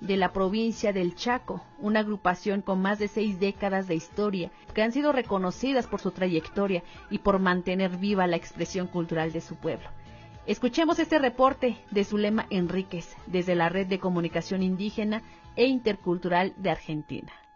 de la provincia del Chaco, una agrupación con más de 6 décadas de historia, que han sido reconocidas por su trayectoria y por mantener viva la expresión cultural de su pueblo. Escuchemos este reporte de Zulema Enríquez, desde la Red de Comunicación Indígena e Intercultural de Argentina.